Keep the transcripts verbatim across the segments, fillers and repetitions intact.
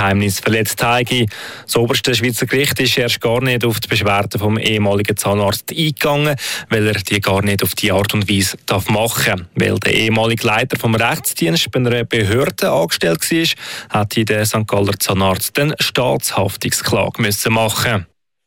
Amtsgeheimnis verletzt habe. Das oberste Schweizer Gericht ist erst gar nicht auf die Beschwerden vom ehemaligen Zahnarzt eingegangen, weil er die gar nicht auf die Art und Weise darf machen. Weil der ehemalige Leiter vom Rechtsdienst bei einer Behörde angestellt war, hat der Sankt Galler Zahnarzt den Staatshaftungsklage müssen machen.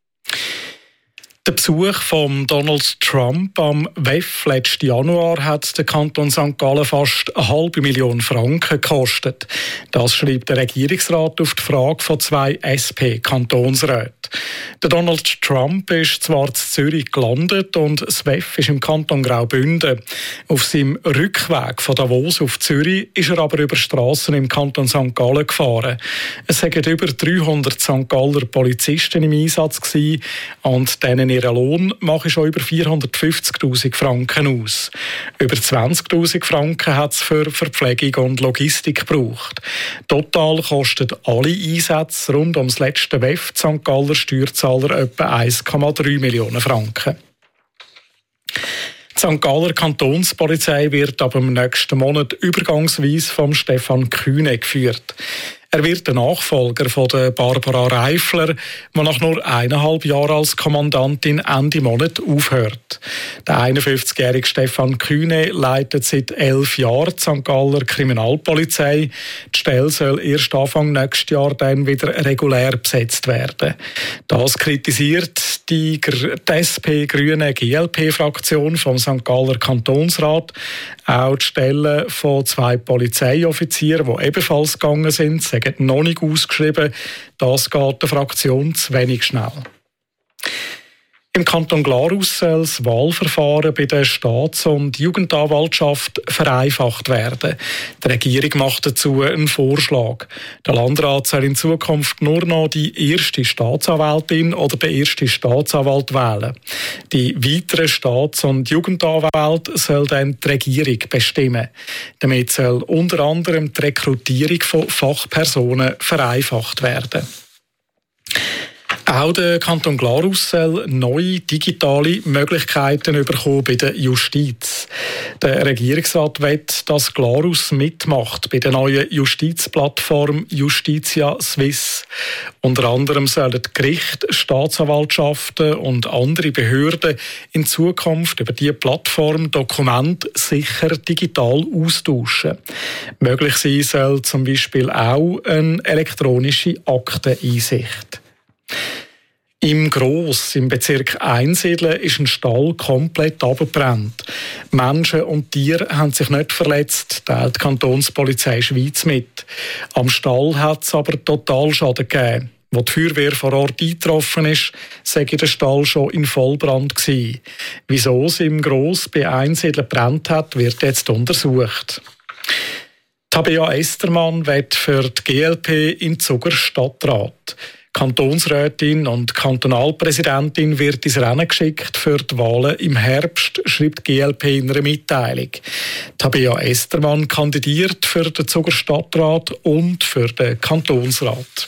Der Besuch von Donald Trump am W E F letzten Januar hat den Kanton Sankt Gallen fast eine halbe Million Franken gekostet. Das schreibt der Regierungsrat auf die Frage von zwei S P-Kantonsräten. Der Donald Trump ist zwar in Zürich gelandet und das W E F ist im Kanton Graubünden. Auf seinem Rückweg von Davos auf Zürich ist er aber über Strassen im Kanton Sankt Gallen gefahren. Es waren über dreihundert Sankt Galler Polizisten im Einsatz gewesen, und denen ihr Lohn mache schon über vierhundertfünfzigtausend Franken aus. Über zwanzigtausend Franken hat es für Verpflegung und Logistik gebraucht. Total kosten alle Einsätze rund ums letzte W E F Sankt Galler Steuerzahler etwa eins Komma drei Millionen Franken. Die Sankt Galler Kantonspolizei wird ab dem nächsten Monat übergangsweise vom Stefan Kühne geführt. Er wird der Nachfolger von der Barbara Reifler, die nach nur eineinhalb Jahren als Kommandantin Ende Monat aufhört. Der einundfünfzigjährige Stefan Kühne leitet seit elf Jahren die Sankt Galler Kriminalpolizei. Die Stelle soll erst Anfang nächstes Jahr dann wieder regulär besetzt werden. Das kritisiert die, die S P-Grüne-G L P-Fraktion vom Sankt Galler Kantonsrat. Auch die Stellen von zwei Polizeioffizieren, die ebenfalls gegangen sind, sind noch nicht ausgeschrieben. Das geht der Fraktion zu wenig schnell. Im Kanton Glarus soll das Wahlverfahren bei der Staats- und Jugendanwaltschaft vereinfacht werden. Die Regierung macht dazu einen Vorschlag. Der Landrat soll in Zukunft nur noch die erste Staatsanwältin oder den ersten Staatsanwalt wählen. Die weiteren Staats- und Jugendanwälte soll dann die Regierung bestimmen. Damit soll unter anderem die Rekrutierung von Fachpersonen vereinfacht werden. Auch der Kanton Glarus soll neue digitale Möglichkeiten bekommen bei der Justiz. Der Regierungsrat will, dass Glarus mitmacht bei der neuen Justizplattform Justitia Swiss. Unter anderem sollen Gerichte, Staatsanwaltschaften und andere Behörden in Zukunft über diese Plattform Dokumente sicher digital austauschen. Möglich sein soll zum Beispiel auch eine elektronische Akteneinsicht. Im Gross, im Bezirk Einsiedeln, ist ein Stall komplett abgebrannt. Menschen und Tiere haben sich nicht verletzt, teilt die Kantonspolizei Schweiz mit. Am Stall hat es aber Totalschaden gegeben. Als die Feuerwehr vor Ort eingetroffen ist, sei der Stall schon in Vollbrand gewesen. Wieso es im Gross bei Einsiedeln gebrannt hat, wird jetzt untersucht. Tabea Estermann wird für die G L P in Zuger Stadtrat. Kantonsrätin und Kantonalpräsidentin wird ins Rennen geschickt für die Wahlen im Herbst, schreibt die G L P in einer Mitteilung. Tabea Estermann kandidiert für den Zuger Stadtrat und für den Kantonsrat.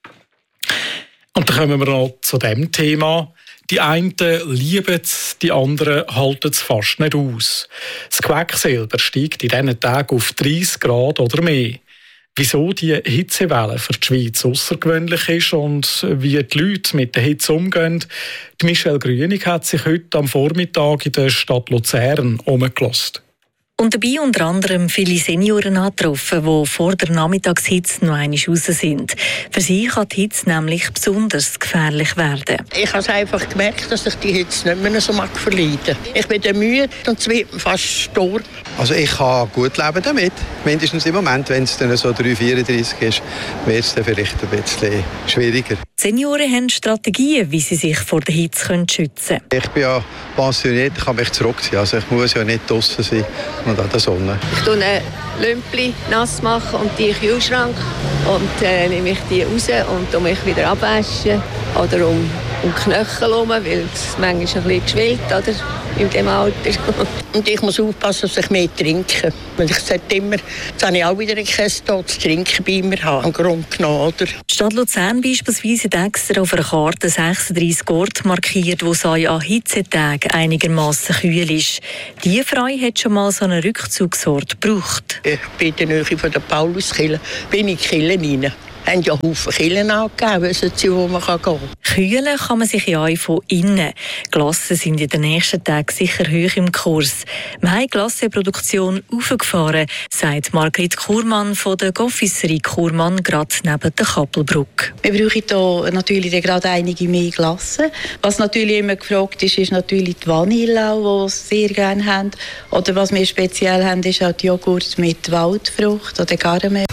Und dann kommen wir noch zu dem Thema. Die einen lieben es, die anderen halten es fast nicht aus. Das Quecksilber steigt in diesen Tagen auf dreißig Grad oder mehr. Wieso die Hitzewelle für die Schweiz außergewöhnlich ist und wie die Leute mit der Hitze umgehen, die Michelle Grünig hat sich heute am Vormittag in der Stadt Luzern umgelassen. Und dabei unter anderem viele Senioren angetroffen, die vor der Nachmittagshitze noch einmal raus sind. Für sie kann die Hitze nämlich besonders gefährlich werden. Ich habe einfach gemerkt, dass ich die Hitze nicht mehr so mag verleiden. Ich bin müde und es wird fast stur. Also ich kann gut leben damit. Mindestens im Moment, wenn es dann so drei vierunddreißig ist, wird es dann vielleicht ein bisschen schwieriger. Die Senioren haben Strategien, wie sie sich vor der Hitze schützen können. Ich bin ja pensioniert, ich kann mich zurückziehen. Also ich muss ja nicht draussen sein und an der Sonne. Ich tue ein Lümpli nass machen und die in den Kühlschrank und äh, nehme ich die raus und tue mich wieder abwaschen oder um, um die Knöchel herum, weil es manchmal ein bisschen geschwillt, oder? In dem Alter. Und ich muss aufpassen, dass ich mehr trinke. Weil ich sage immer, jetzt habe ich auch wieder ein Käse zu trinken bei mir haben, im Grunde genommen, oder? Die Stadt Luzern beispielsweise hat extra auf einer Karte sechsunddreißig Orte markiert, wo es an Hitzetagen einigermaßen kühl ist. Die Frau hat schon mal so einen Rückzugsort gebraucht. Ich bin in der Nähe von der Pauluskirche, bin in die Kirche rein. haben ja Haufen Kirchen angegeben, wissen Sie, wo man gehen kann. Kühlen kann man sich ja auch von innen. Glassen sind in den nächsten Tagen sicher hoch im Kurs. Wir haben die Glassenproduktion aufgefahren, sagt Margrit Kurmann von der Confiserie Kurmann, gerade neben der Kappelbrücke. Wir brauchen hier natürlich gerade einige mehr Glassen. Was natürlich immer gefragt ist, ist natürlich die Vanille, die sie sehr gerne haben. Oder was wir speziell haben, ist auch die Joghurt mit Waldfrucht oder Karamell.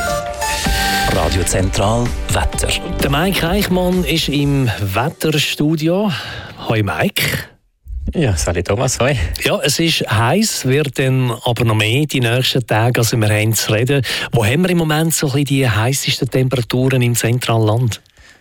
Radio Zentral Wetter. Der Mike Eichmann ist im Wetterstudio. Hoi Mike. Ja, salut Thomas, hoi. Ja, es ist heiß, wird dann aber noch mehr die nächsten Tage, also wir haben zu reden. Wo haben wir im Moment so ein bisschen die heißesten Temperaturen im zentralen Land?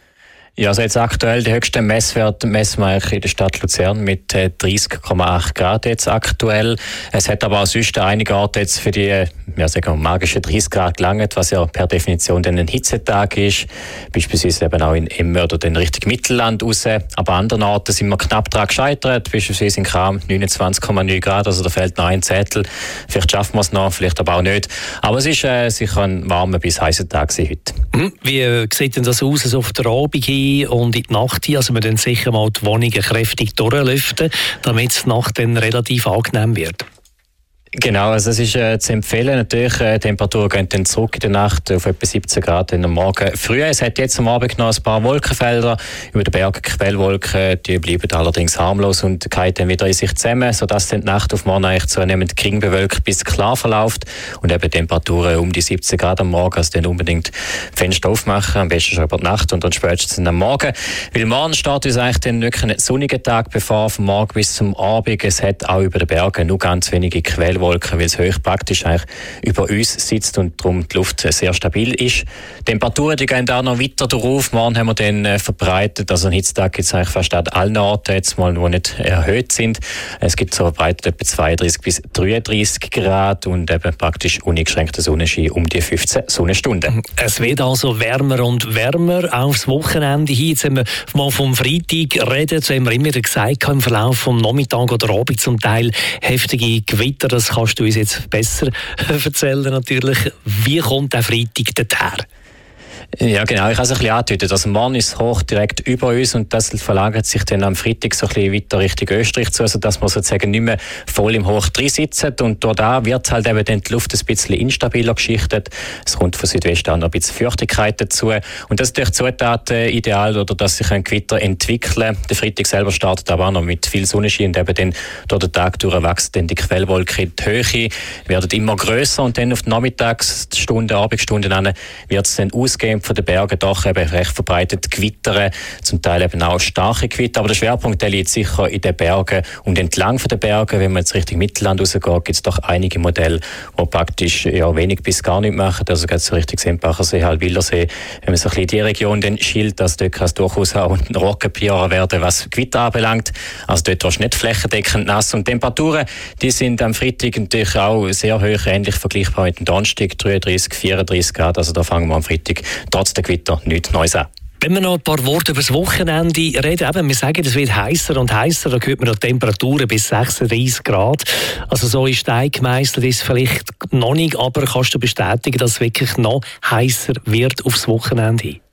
Ja, also jetzt aktuell, der höchste Messwert messen wir in der Stadt Luzern mit äh, dreißig Komma acht Grad jetzt aktuell. Es hat aber auch sonst einige Orte jetzt für die ja, sagen wir, magische dreißig Grad gelangt, was ja per Definition dann ein Hitzetag ist. Beispielsweise eben auch in Emme oder dann Richtung Mittelland raus. Aber an anderen Orten sind wir knapp daran gescheitert. Beispielsweise in Cham neunundzwanzig Komma neun Grad, also da fehlt noch ein Zettel. Vielleicht schaffen wir es noch, vielleicht aber auch nicht. Aber es ist äh, sicher ein warmer bis heißer Tag heute. Wie äh, sieht denn das aus, also auf der Abend hin und in die Nacht hin? Also wir dann sicher mal die Wohnungen kräftig durchlüften, damit die Nacht dann relativ angenehm wird. Genau, also es ist äh, zu empfehlen. Natürlich, äh, die Temperaturen gehen dann zurück in der Nacht auf etwa siebzehn Grad am Morgen früh. Es hat jetzt am Abend noch ein paar Wolkenfelder über den Bergen, Quellwolken. Die bleiben allerdings harmlos und fallen dann wieder in sich zusammen, sodass dann die Nacht auf morgen eigentlich zunehmend gering bewölkt bis klar verläuft und eben Temperaturen um die siebzehn Grad am Morgen. Also dann unbedingt Fenster aufmachen, am besten schon über die Nacht und dann spätestens am Morgen. Weil morgen steht uns eigentlich dann wirklich ein sonniger Tag bevor, vom Morgen bis zum Abend. Es hat auch über den Bergen nur ganz wenige Quellwolken, weil es hoch praktisch eigentlich über uns sitzt und darum die Luft sehr stabil ist. Die Temperaturen die gehen auch noch weiter drauf. Morgen haben wir dann äh, verbreitet, also einen Hitztag gibt es eigentlich fast an allen Orten jetzt mal, die nicht erhöht sind. Es gibt so verbreitet etwa zweiunddreißig bis dreiunddreißig Grad und eben praktisch uneingeschränkter Sonnenschein um die fünfzehn Sonnenstunden. Es wird also wärmer und wärmer aufs Wochenende hin. Jetzt haben wir mal vom Freitag reden, so haben wir immer wieder gesagt, im Verlauf vom Nachmittag oder Abend zum Teil heftige Gewitter. Das kannst du uns jetzt besser erzählen natürlich. Wie kommt der Freitag dorthin? Ja, genau. Ich habe es ein bisschen angedeutet. Also morgen ist hoch direkt über uns und das verlagert sich dann am Freitag so ein bisschen weiter Richtung Österreich zu, also dass wir sozusagen nicht mehr voll im Hoch drin sitzen. Und dort da wird halt eben dann die Luft ein bisschen instabiler geschichtet. Es kommt von Südwesten auch noch ein bisschen Feuchtigkeit dazu. Und das ist durch Zutaten ideal, oder dass sich ein Gewitter entwickeln. Der Freitag selber startet aber auch noch mit viel Sonnenschein und eben dann durch den Tag durch wächst dann die Quellwolke in die Höhe, werden immer grösser und dann auf die Nachmittagsstunden, Abendstunden an wird es dann ausgehen von den Bergen doch eben recht verbreitet Gewitter, zum Teil eben auch starke Gewitter, aber der Schwerpunkt der liegt sicher in den Bergen und entlang von den Bergen, wenn man jetzt Richtung Mittelland rausgeht, gibt es doch einige Modelle, die praktisch ja, wenig bis gar nicht machen, also geht es Richtung Sempachersee, Halbwillersee, wenn man so ein bisschen die Region dann schielt, dass dort kann es durchaus auch ein Rockenpier werden, was Gewitter anbelangt, also dort ist nicht flächendeckend nass und Temperaturen, die sind am Freitag natürlich auch sehr hoch, ähnlich vergleichbar mit dem Donnerstag, dreiunddreißig, vierunddreißig Grad, also da fangen wir am Freitag trotz der Gewitter nichts Neues an. Wenn wir noch ein paar Worte über das Wochenende reden, eben, wir sagen, es wird heißer und heißer, da hört man noch Temperaturen bis sechsunddreißig Grad. Also so ist Stein gemeistert, ist vielleicht noch nicht, aber kannst du bestätigen, dass es wirklich noch heißer wird aufs Wochenende hin?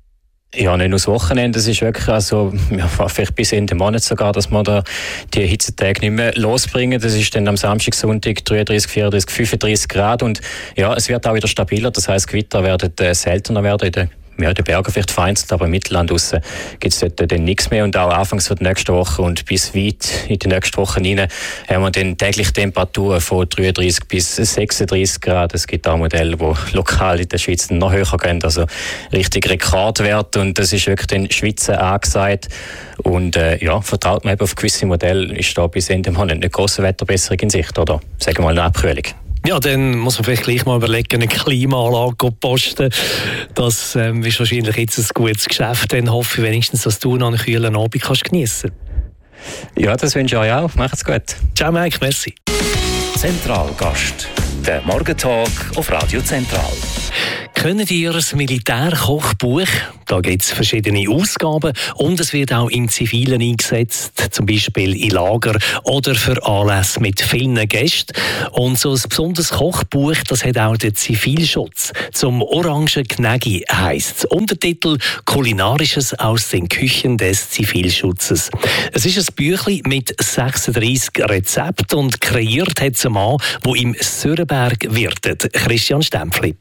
Ja, nicht nur das Wochenende, es ist wirklich, also, ja, vielleicht bis Ende Monat sogar, dass wir da die Hitzetage nicht mehr losbringen. Das ist dann am Samstag, Sonntag dreiunddreißig, vierunddreißig, fünfunddreißig Grad und ja, es wird auch wieder stabiler, das heisst, Gewitter werden äh, seltener werden in der Ja, in den Bergen vielleicht vereinzelt, aber im Mittelland raus gibt es dort dann nichts mehr. Und auch anfangs von der nächsten Woche und bis weit in die nächste Woche hinein haben wir dann täglich Temperaturen von dreiunddreißig bis sechsunddreißig Grad. Es gibt auch Modelle, die lokal in der Schweiz noch höher gehen, also richtig Rekordwert. Und das ist wirklich den Schweizer angesagt. Und äh, ja, vertraut man eben auf gewisse Modelle, ist da bis Ende Monat eine grosse Wetterbesserung in Sicht, oder sagen wir mal eine Abkühlung. Ja, dann muss man vielleicht gleich mal überlegen, eine Klimaanlage zu posten. Das ähm, ist wahrscheinlich jetzt ein gutes Geschäft. Dann hoffe ich wenigstens, dass du noch einen kühlen Abend kannst geniessen kannst. Ja, das wünsche ich euch auch. Macht's gut. Ciao, Mike. Merci. Zentralgast. Der Morgentalk auf Radio Zentral. Kennt ihr das Militärkochbuch? Da gibt es verschiedene Ausgaben und es wird auch im Zivilen eingesetzt, zum Beispiel in Lager oder für Anlässe mit vielen Gästen. Und so ein besonderes Kochbuch, das hat auch der Zivilschutz. Zum Orangen Gnägi heisst es. Untertitel «Kulinarisches aus den Küchen des Zivilschutzes». Es ist ein Büchlein mit sechsunddreissig Rezepten und kreiert hat es ein Mann, der im Sörenberg wirtet. Christian Stempfli.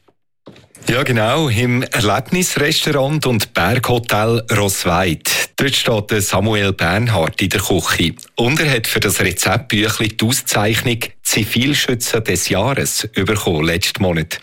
Ja, genau, im Erlebnisrestaurant und Berghotel Rossweid. Dort steht Samuel Bernhard in der Küche. Und er hat für das Rezeptbüchlein die Auszeichnung Zivilschützer des Jahres bekommen, letzten Monat.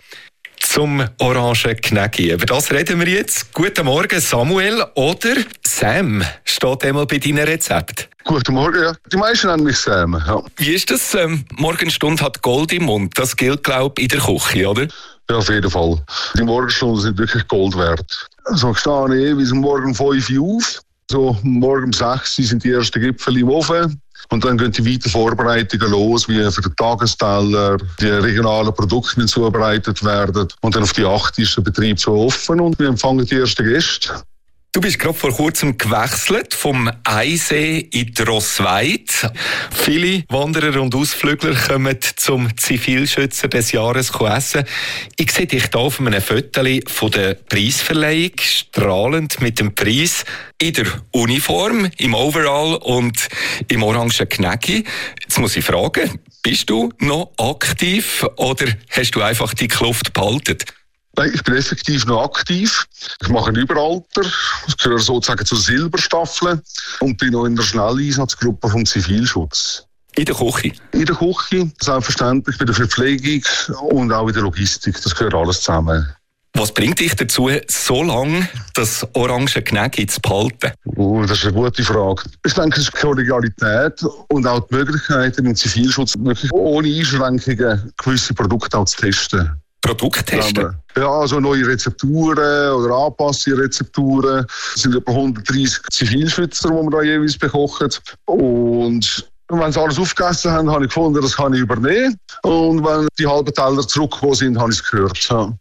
Zum Orangen Gnägi. Über das reden wir jetzt. Guten Morgen, Samuel. Oder Sam steht einmal bei deinen Rezepten. Guten Morgen, ja. Die meisten nennen mich Sam. Ja. Wie ist das? Ähm, Morgenstunde hat Gold im Mund. Das gilt, glaube ich, in der Küche, oder? Ja, auf jeden Fall. Die Morgenstunden sind wirklich Gold wert. Also, ich stehe jeweils morgen um fünf Uhr auf. So, morgen um sechs Uhr sind die ersten Gipfel im Ofen. Und dann gehen die weiteren Vorbereitungen los, wie für den Tagesteller, die regionalen Produkte, die zubereitet werden. Und dann auf die acht ist der Betrieb so offen und wir empfangen die ersten Gäste. Du bist gerade vor kurzem gewechselt vom Eisee in die Rossweid. Viele Wanderer und Ausflügler kommen zum Zivilschützer des Jahres essen. Ich sehe dich hier auf einem Foto von der Preisverleihung, strahlend mit dem Preis in der Uniform, im Overall und im orangen Gnägi. Jetzt muss ich fragen, bist du noch aktiv oder hast du einfach die Kluft behalten? Nein, ich bin effektiv noch aktiv. Ich mache ein Überalter. Ich gehöre sozusagen zur Silberstaffel und bin noch in der Schnelleinsatzgruppe vom Zivilschutz. In der Küche? In der Küche, selbstverständlich, bei der Verpflegung und auch in der Logistik. Das gehört alles zusammen. Was bringt dich dazu, so lange das orange Gnägi zu behalten? Oh, das ist eine gute Frage. Ich denke, es ist die Kollegialität und auch die Möglichkeit, im Zivilschutz wirklich ohne Einschränkungen gewisse Produkte auch zu testen. Produkte testen? Ja, also neue Rezepturen oder anpassende Rezepturen. Es sind etwa hundertdreissig Zivilschützer, die wir da jeweils bekochen. Und wenn sie alles aufgegessen haben, habe ich gefunden, das kann ich übernehmen. Und wenn die halben Teller zurückgekommen sind, habe ich es gehört. Ja.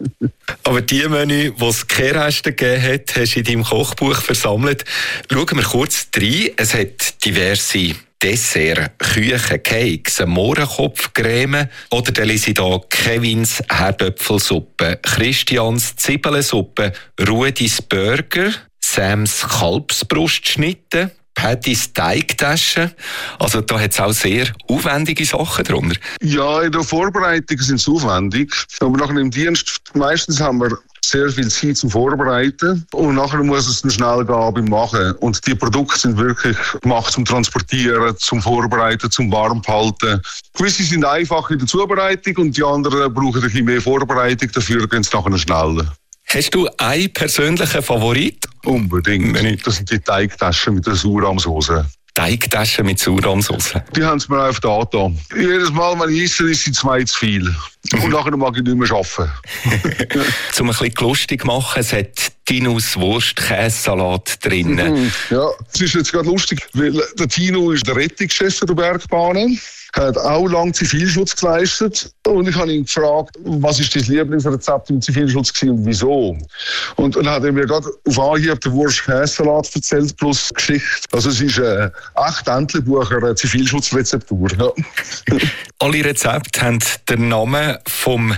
Aber die Menü, die es Kehrreste gegeben hat, hast du in deinem Kochbuch versammelt. Schauen wir kurz rein. Es hat diverse Dessert, Küchen, Cakes, Mohrenkopfcreme oder dann lese ich hier Kevins Herdöpfelsuppe, Christians Zwiebelsuppe, Rudis Burger, Sams Kalbsbrustschnitte, Pattys Teigtaschen. Also da hat es auch sehr aufwendige Sachen drunter. Ja, in der Vorbereitung sind es aufwendig. Aber nachher im Dienst, meistens haben wir sehr viel Zeit zum Vorbereiten und nachher muss es dann schnell gehen beim Machen. Und die Produkte sind wirklich gemacht zum Transportieren, zum Vorbereiten, zum Warmhalten. Gewisse sind einfach in der Zubereitung und die anderen brauchen ein bisschen mehr Vorbereitung, dafür gehen es nachher schneller. Hast du einen persönlichen Favorit? Unbedingt. Das sind die Teigtaschen mit der Sauerrahmsauce. Teigtaschen mit Sauerrahmsauce? Die haben es mir einfach da getan. Jedes Mal, wenn ich esse, ist sie zwei zu viel. Und nachher mag ich nicht mehr arbeiten. Zum ein bisschen lustig machen, es hat Tinos Wurst-Käsesalat drin. Ja, es ist jetzt gerade lustig, weil der Tino ist der Rettungschef der Bergbahnen. Er hat auch lange Zivilschutz geleistet. Und ich habe ihn gefragt, was ist dein Lieblingsrezept im Zivilschutz gewesen und wieso? Und dann hat er mir gerade auf Anhieb den Wurst-Käsesalat erzählt, plus Geschichte. Also es ist ein echt Entlebucher, eine Zivilschutzrezeptur. Ja. Alle Rezepte haben den Namen vom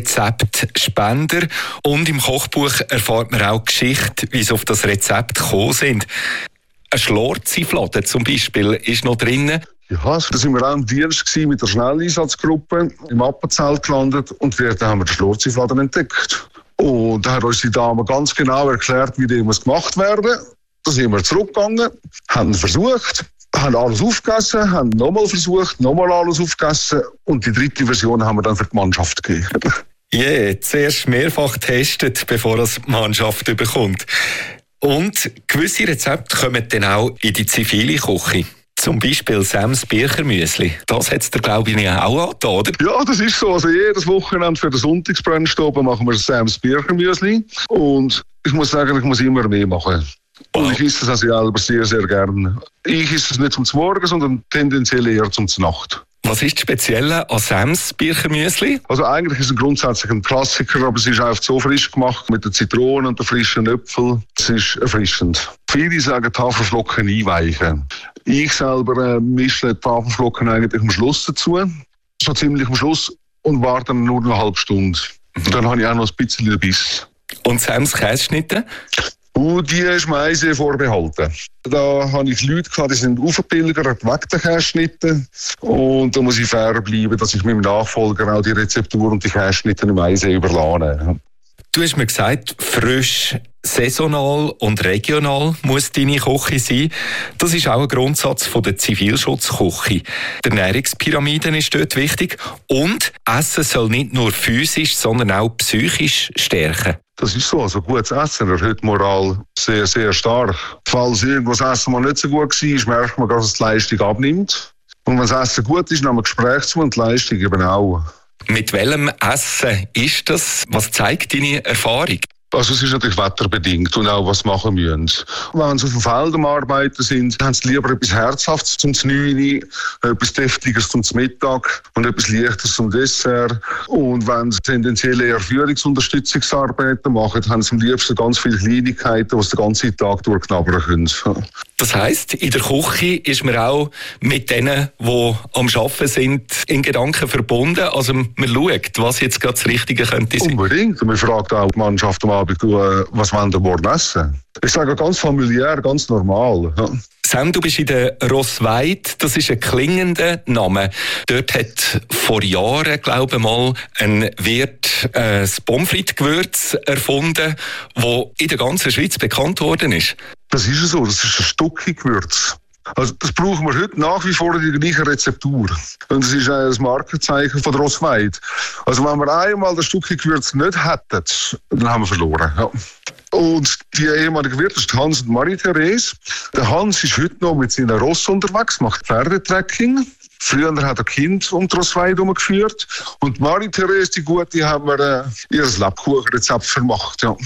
Rezeptspender und im Kochbuch erfahrt man auch die Geschichte, wie sie auf das Rezept gekommen sind. Ein Schlorzi-Fladen zum Beispiel ist noch drin. Ja, da sind wir auch im Dienst mit der Schnelleinsatzgruppe im Appenzell gelandet und dort haben wir den Schlorzi-Fladen entdeckt. Und da hat uns die Dame ganz genau erklärt, wie der muss gemacht werden. Da sind wir zurückgegangen, haben versucht, haben alles aufgegessen, haben nochmal versucht, nochmal alles aufgegessen und die dritte Version haben wir dann für die Mannschaft gegeben. Ja, yeah, zuerst mehrfach getestet, bevor das die Mannschaft bekommt. Und gewisse Rezepte kommen dann auch in die zivile Küche. Zum Beispiel Sams Birchermüsli. Das hat es dir, glaube ich, auch angetan, oder? Ja, das ist so. Also jedes Wochenende für den Sonntagsbrunch oben machen wir Sams Birchermüsli. Und ich muss sagen, ich muss immer mehr machen. Und oh. Ich esse das also selber sehr, sehr gerne. Ich esse es nicht zum Morgen, sondern tendenziell eher zum Nacht. Was ist das Spezielle an Sams Birchermüsli? Also eigentlich ist es grundsätzlich ein Klassiker, aber es ist einfach so frisch gemacht mit der Zitrone und den frischen Äpfeln. Es ist erfrischend. Viele sagen Haferflocken einweichen. Ich selber äh, mische die Haferflocken eigentlich am Schluss dazu, so ziemlich am Schluss, und warte dann nur eine halbe Stunde. Und dann habe ich auch noch ein bisschen Biss. Und Sams Käseschnitte? Und die ist mir auch sehr vorbehalten. Da habe ich Leute gehabt, die sind aufgepilgert, weg den Käseschnitten. Und da muss ich fair bleiben, dass ich meinem Nachfolger auch die Rezeptur und die Käseschnitte im Eisen überlasse. Du hast mir gesagt, frisch, saisonal und regional muss deine Küche sein. Das ist auch ein Grundsatz von der Zivilschutzküche. Die Ernährungspyramide ist dort wichtig. Und Essen soll nicht nur physisch, sondern auch psychisch stärken. Das ist so, also gutes Essen erhöht die Moral sehr, sehr stark. Falls irgendwas das Essen mal nicht so gut war, merkt man, dass es die Leistung abnimmt. Und wenn das Essen gut ist, nehmen wir Gespräch zu und die Leistung eben auch. Mit welchem Essen ist das? Was zeigt deine Erfahrung? Also es ist natürlich wetterbedingt und auch was machen müssen. Wenn sie auf dem Feld am Arbeiten sind, haben sie lieber etwas Herzhaftes zum Znüni, etwas Deftiges zum Mittag und etwas Leichteres zum Dessert. Und wenn sie tendenziell eher Führungsunterstützungsarbeiten machen, haben sie am liebsten ganz viele Kleinigkeiten, die sie den ganzen Tag durchknabbern können. Das heisst, in der Küche ist man auch mit denen, die am Arbeiten sind, in Gedanken verbunden. Also man schaut, was jetzt gerade das Richtige könnte sein. Unbedingt. Und man fragt auch die Mannschaft am Abend, was wollen wir morgen essen? Ich sage ganz familiär, ganz normal. Ja. Sam, du bist in der Rossweid, das ist ein klingender Name. Dort hat vor Jahren, glaube ich mal, ein Wirt äh, das Pommes frites-Gewürz erfunden, das in der ganzen Schweiz bekannt worden ist. Das ist so, das ist ein Stucki-Gewürz. Also das brauchen wir heute nach wie vor in der gleichen Rezeptur. Und das ist ein Markenzeichen von der Rossweid. Also wenn wir einmal das Stucki-Gewürz nicht hätten, dann haben wir verloren. Ja. Und die ehemalige Wirte ist Hans und Marie-Therese. Der Hans ist heute noch mit seinen Ross unterwegs, macht Pferdetrekking. Früher hat er Kind um die Rossweid herumgeführt. Und Marie-Therese, die Gute, haben wir äh, ihr Lebkuchenrezept vermacht. Ja.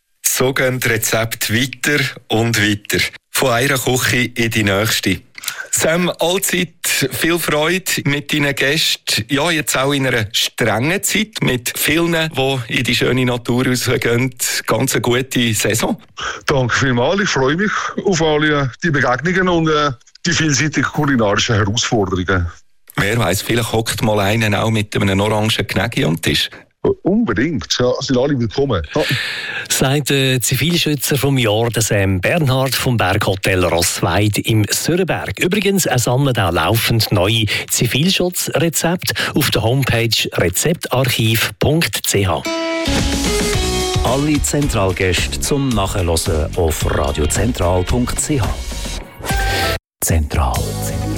So gehen die Rezepte weiter und weiter. Von einer Küche in die nächste. Sam, allzeit viel Freude mit deinen Gästen. Ja, jetzt auch in einer strengen Zeit mit vielen, die in die schöne Natur rausgehen. Ganz eine gute Saison. Danke vielmals. Ich freue mich auf alle die Begegnungen und äh, die vielseitigen kulinarischen Herausforderungen. Wer weiss, vielleicht hockt mal einen auch mit einem orangen Knägi am Tisch. Unbedingt, ja, sind alle willkommen. Ja. Sagt der Zivilschützer vom Jahr, der Sam Bernhard vom Berghotel Rossweid im Sörenberg. Übrigens, er sammelt auch laufend neue Zivilschutzrezepte auf der Homepage rezeptarchiv punkt c h. Alle Zentralgäste zum Nachhören auf radiozentral punkt c h. Zentral.